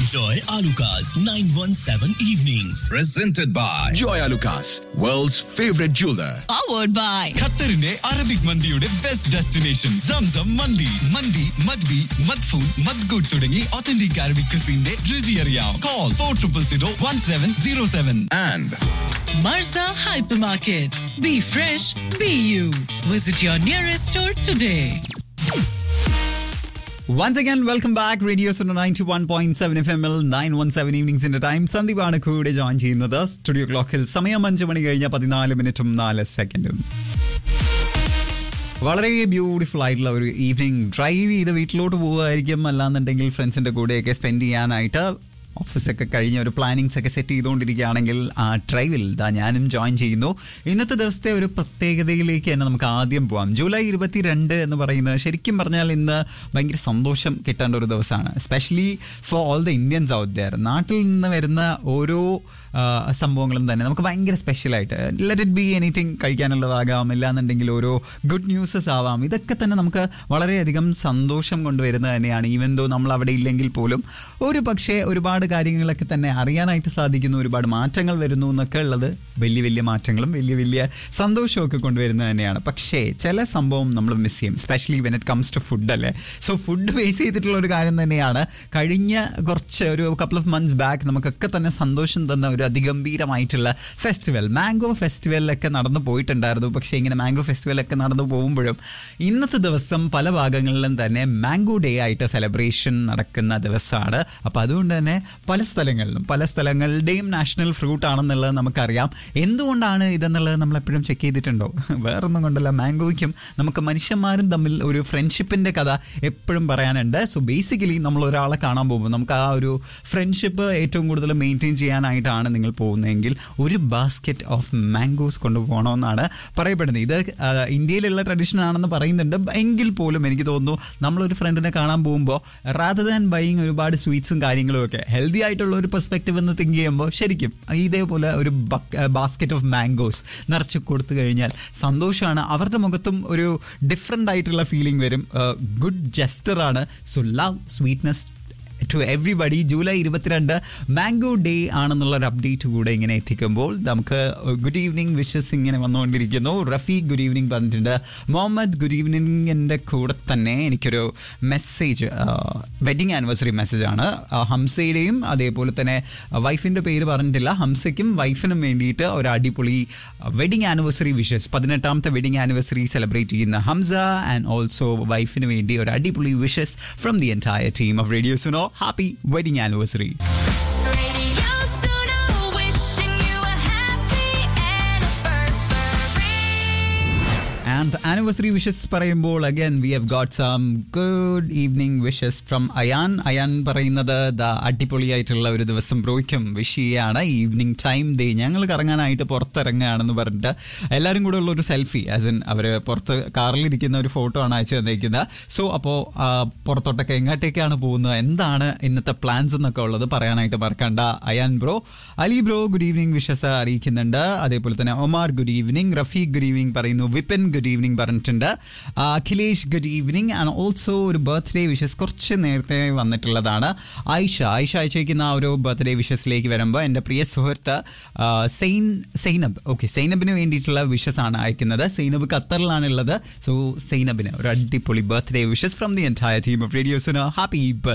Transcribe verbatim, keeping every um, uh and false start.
Joy Alucas nine one seven Evenings. Presented by Joy Alucas, world's favorite jeweler. Powered by ഖത്തറിന്റെ Arabic മന്തിയുടെ best destination Zamzam മന്തി. മന്തി മദ്ബി മദ്ഫൂൻ മദ്ഗൂട്ട് തുടങ്ങി authentic Arabic ക്രിസിന്റെ രുചി അറിയാം. Call for triple zero one seven zero seven. And Marza Hypermarket. Be fresh, be you. Visit your nearest store today. Once again, welcome back. Radio Suno ninety-one point seven F M L nine one seven evenings in the time. സന്ദീപാണ് കൂടെ join ചെയ്യുന്നത്. Studio ക്ലോക്കിൽ സമയം അഞ്ച് മണി കഴിഞ്ഞ പതിനാല് മിനിറ്റും നാല് സെക്കൻഡും. വളരെ ബ്യൂട്ടിഫുൾ ആയിട്ടുള്ള ഒരു ഈവനിങ് ഡ്രൈവ് ചെയ്ത് വീട്ടിലോട്ട് പോകുമായിരിക്കും. അല്ലാന്നുണ്ടെങ്കിൽ ഫ്രണ്ട്സിൻ്റെ കൂടെയൊക്കെ സ്പെൻഡ് ചെയ്യാനായിട്ട് ഓഫീസൊക്കെ കഴിഞ്ഞ് ഒരു പ്ലാനിങ്സ് ഒക്കെ സെറ്റ് ചെയ്തുകൊണ്ടിരിക്കുകയാണെങ്കിൽ ആ ഡ്രൈവിൽ ദാ ഞാനും ജോയിൻ ചെയ്യുന്നു. ഇന്നത്തെ ദിവസത്തെ ഒരു പ്രത്യേകതയിലേക്ക് തന്നെ നമുക്ക് ആദ്യം പോവാം. ജൂലൈ ഇരുപത്തി രണ്ട് എന്ന് പറയുന്നത് ശരിക്കും പറഞ്ഞാൽ ഇന്ന് ഭയങ്കര സന്തോഷം കിട്ടേണ്ട ഒരു ദിവസമാണ്. Especially for all the Indians out there. നാട്ടിൽ നിന്ന് വരുന്ന ഓരോ സംഭവങ്ങളും തന്നെ നമുക്ക് ഭയങ്കര സ്പെഷ്യലായിട്ട് ലെറ്റ് ഇറ്റ് ബി എനിത്തിങ് കഴിക്കാനുള്ളതാകാം, ഇല്ലാന്നുണ്ടെങ്കിൽ ഓരോ ഗുഡ് ന്യൂസസ് ആവാം. ഇതൊക്കെ തന്നെ നമുക്ക് വളരെയധികം സന്തോഷം കൊണ്ടുവരുന്നത് തന്നെയാണ്. ഈവൻ ദോ നമ്മൾ അവിടെ ഇല്ലെങ്കിൽ പോലും ഒരു പക്ഷേ ഒരുപാട് കാര്യങ്ങളൊക്കെ തന്നെ അറിയാനായിട്ട് സാധിക്കുന്നു, ഒരുപാട് മാറ്റങ്ങൾ വരുന്നു എന്നൊക്കെ ഉള്ളത് വലിയ വലിയ മാറ്റങ്ങളും വലിയ വലിയ സന്തോഷമൊക്കെ കൊണ്ടുവരുന്നത് തന്നെയാണ്. പക്ഷേ ചില സംഭവം നമ്മൾ മിസ് ചെയ്യും, specially when it comes to food അല്ലേ. സോ ഫുഡ് ബേസ് ചെയ്തിട്ടുള്ള ഒരു കാര്യം തന്നെയാണ്. കഴിഞ്ഞ കുറച്ച് ഒരു കപ്പിൾ ഓഫ് മന്ത്സ് ബാക്ക് നമുക്കൊക്കെ തന്നെ സന്തോഷം തന്ന ഒരു അതിഗംഭീരമായിട്ടുള്ള ഫെസ്റ്റിവൽ മാംഗോ ഫെസ്റ്റിവലൊക്കെ നടന്നു പോയിട്ടുണ്ടായിരുന്നു. പക്ഷേ ഇങ്ങനെ മാംഗോ ഫെസ്റ്റിവലൊക്കെ നടന്നു പോകുമ്പോഴും ഇന്നത്തെ ദിവസം പല ഭാഗങ്ങളിലും തന്നെ മാംഗോ ഡേ ആയിട്ട് സെലിബ്രേഷൻ നടക്കുന്ന ദിവസമാണ്. അപ്പോൾ അതുകൊണ്ട് തന്നെ പല സ്ഥലങ്ങളിലും പല സ്ഥലങ്ങളുടെയും നാഷണൽ ഫ്രൂട്ട് ആണെന്നുള്ളത് നമുക്കറിയാം. എന്തുകൊണ്ടാണ് ഇതെന്നുള്ളത് നമ്മളെപ്പോഴും ചെക്ക് ചെയ്തിട്ടുണ്ടോ? വേറൊന്നും കൊണ്ടല്ല, മാംഗോയ്ക്കും നമുക്ക് മനുഷ്യന്മാരും തമ്മിൽ ഒരു ഫ്രണ്ട്ഷിപ്പിൻ്റെ കഥ എപ്പോഴും പറയാനുണ്ട്. സോ ബേസിക്കലി നമ്മൾ ഒരാളെ കാണാൻ പോകുമ്പോൾ നമുക്ക് ആ ഒരു ഫ്രണ്ട്ഷിപ്പ് ഏറ്റവും കൂടുതൽ മെയിൻറ്റെയിൻ ചെയ്യാനായിട്ടാണ് നിങ്ങൾ പോകുന്നതെങ്കിൽ ഒരു ബാസ്ക്കറ്റ് ഓഫ് മാംഗോസ് കൊണ്ടുപോകണമെന്നാണ് പറയപ്പെടുന്നത്. ഇത് ഇന്ത്യയിലുള്ള ട്രഡീഷൻ ആണെന്ന് പറയുന്നുണ്ട്. എങ്കിൽ പോലും എനിക്ക് തോന്നുന്നു നമ്മളൊരു ഫ്രണ്ടിനെ കാണാൻ പോകുമ്പോൾ റാദർ ദാൻ ബൈയിങ് ഒരുപാട് സ്വീറ്റ്സും കാര്യങ്ങളും ഒക്കെ ഹെൽത്തി ആയിട്ടുള്ള ഒരു പെർസ്പെക്റ്റീവ് എന്ന് തിങ്ക് ചെയ്യുമ്പോൾ ശരിക്കും ഇതേപോലെ ഒരു ബാസ്ക്കറ്റ് ഓഫ് മാംഗോസ് നിറച്ച് കൊടുത്തു കഴിഞ്ഞാൽ സന്തോഷമാണ്. അവരുടെ മുഖത്തും ഒരു ഡിഫറെൻ്റ് ആയിട്ടുള്ള ഫീലിംഗ് വരും. Good ജെസ്റ്ററാണ്. So love sweetness to everybody. July ഇരുപത്തിരണ്ട് മാംഗോ ഡേ ആണെന്നുള്ളൊരു അപ്ഡേറ്റ് കൂടെ ഇങ്ങനെ എത്തിക്കുമ്പോൾ നമുക്ക് ഗുഡ് ഈവനിങ് വിഷസ് ഇങ്ങനെ വന്നുകൊണ്ടിരിക്കുന്നു. റഫീഖ് ഗുഡ് ഈവനിങ് പറഞ്ഞിട്ടുണ്ട്. മുഹമ്മദ് ഗുഡ് ഈവനിങ്ങിൻ്റെ കൂടെ തന്നെ എനിക്കൊരു മെസ്സേജ്, വെഡിങ് ആനിവേഴ്സറി മെസ്സേജാണ്. ഹംസയുടെയും അതേപോലെ തന്നെ വൈഫിൻ്റെ പേര് പറഞ്ഞിട്ടില്ല. ഹംസയ്ക്കും വൈഫിനും വേണ്ടിയിട്ട് ഒരു അടിപൊളി വെഡിങ് ആനിവേഴ്സറി വിഷസ്, പതിനെട്ടാമത്തെ വെഡിങ് ആനിവേഴ്സറി സെലിബ്രേറ്റ് ചെയ്യുന്ന ഹംസ ആൻഡ് ഓൾസോ വൈഫിന് വേണ്ടി ഒരു അടിപൊളി wishes from the entire team of radio Suno. Happy wedding anniversary. Radio Suno, wishing you a happy anniversary. And anniversary wishes പറയുമ്പോൾ again we have got some good evening wishes from Ayan. Ayan പറയുന്നത് ദാ അടിപൊളിയായിട്ടുള്ള ഒരു ദിവസം ബ്രോയ്ക്കും വിഷ് ചെയ്യാണ്. ഈവനിങ് ടൈം ദേ ഞങ്ങൾ കറങ്ങാനായിട്ട് പുറത്തിറങ്ങുകയാണെന്ന് പറഞ്ഞിട്ട് എല്ലാവരും കൂടെ ഉള്ളൊരു സെൽഫി, ആസ് ഇൻ അവർ പുറത്ത് കാറിലിരിക്കുന്ന ഒരു ഫോട്ടോ ആണ് അയച്ചു തന്നിരിക്കുന്നത്. സോ അപ്പോൾ പുറത്തോട്ടൊക്കെ എങ്ങോട്ടേക്കാണ് പോകുന്നത്, എന്താണ് ഇന്നത്തെ പ്ലാൻസ് എന്നൊക്കെ ഉള്ളത് പറയാനായിട്ട് മറക്കണ്ട Ayan bro. Ali bro good evening wishes അറിയിക്കുന്നുണ്ട്. അതേപോലെ തന്നെ ഒമാർ good evening. Rafeeq good evening പറയുന്നു. വിപിൻ ഗുഡ് ഈവനിങ് പറഞ്ഞിട്ടുണ്ട്. Akhilesh good evening. And also ഒരു ബർത്ത്ഡേ വിഷസ് കുറച്ച് നേരത്തെ വന്നിട്ടുള്ളതാണ്. ആയിഷ ആയിഷ അയച്ചേക്കുന്ന ആ ഒരു ബർത്ത്ഡേ വിഷസിലേക്ക് വരുമ്പോൾ എൻ്റെ പ്രിയ സുഹൃത്ത് സെയിൻ സൈനബ് ഓക്കെ സൈനബിന് വേണ്ടിയിട്ടുള്ള വിഷസ് ആണ് അയക്കുന്നത്. സൈനബ് ഖത്തറിലാണുള്ളത്. സോ സൈനബിന് ഒരു അടിപൊളി birthday wishes from the entire team of radio Suno. Happy birth